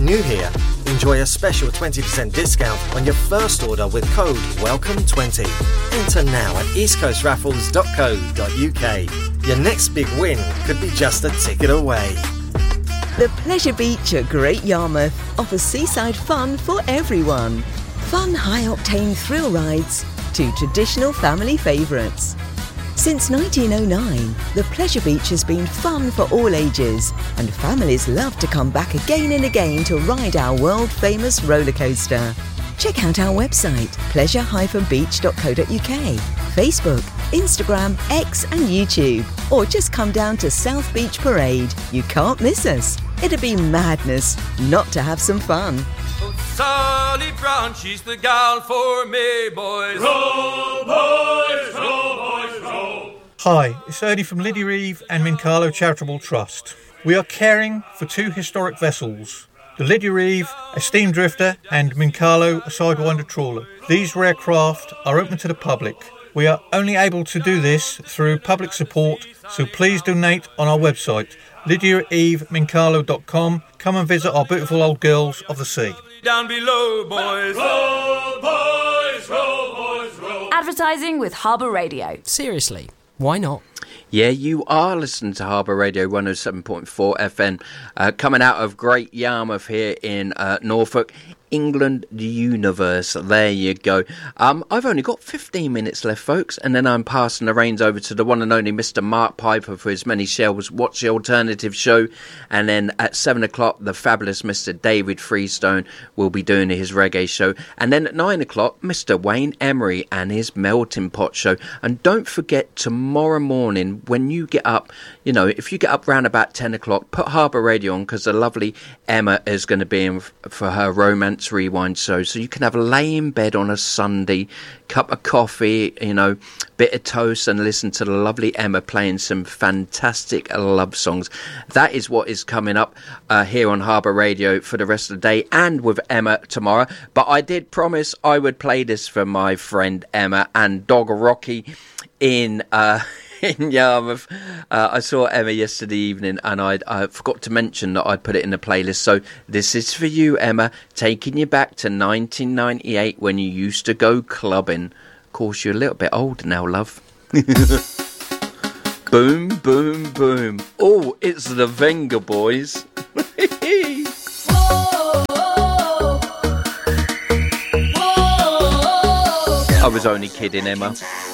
New here? Enjoy a special 20% discount on your first order with code WELCOME20. Enter now at eastcoastraffles.co.uk. Your next big win could be just a ticket away. The Pleasure Beach at Great Yarmouth offers seaside fun for everyone. Fun high-octane thrill rides to traditional family favourites. Since 1909, the Pleasure Beach has been fun for all ages, and families love to come back again and again to ride our world-famous roller coaster. Check out our website, pleasure-beach.co.uk, Facebook, Instagram, X and YouTube, or just come down to South Beach Parade. You can't miss us. It'd be madness not to have some fun. Oh, Sally Brown, she's the gal for me, boys. Roll, boys, roll, boys, roll. Hi, it's Ernie from Lydia Eve and Mincalo Charitable Trust. We are caring for two historic vessels, the Lydia Eve, a steam drifter, and Mincalo, a sidewinder trawler. These rare craft are open to the public. We are only able to do this through public support, so please donate on our website, lydiaevemincalo.com. Come and visit our beautiful old girls of the sea. Down below, boys. Roll, boys, roll, boys, roll. Advertising with Harbour Radio. Seriously, why not? Yeah, you are listening to Harbour Radio 107.4 FM, coming out of Great Yarmouth here in Norfolk, England, the universe. There you go. I've only got 15 minutes left, folks, and then I'm passing the reins over to the one and only Mr. Mark Piper for his many shells. Watch the alternative show, and then at 7 o'clock, the fabulous Mr. David Freestone will be doing his reggae show, and then at 9 o'clock, Mr. Wayne Emery and his melting pot show. And don't forget, tomorrow morning when you get up, you know, if you get up round about 10 o'clock, put Harbour Radio on, because the lovely Emma is going to be in for her Romance Rewind show, so you can have a lay in bed on a Sunday, cup of coffee, you know, bit of toast, and listen to the lovely Emma playing some fantastic love songs. That is what is coming up here on Harbour Radio for the rest of the day, and with Emma tomorrow. But I did promise I would play this for my friend Emma and Dog Rocky in Yarmouth. I saw Emma yesterday evening, and I forgot to mention that I'd put it in the playlist. So this is for you, Emma, taking you back to 1998 when you used to go clubbing. Of course, you're a little bit older now, love. Boom, boom, boom. Oh, it's the Venga Boys. I was only kidding, Emma.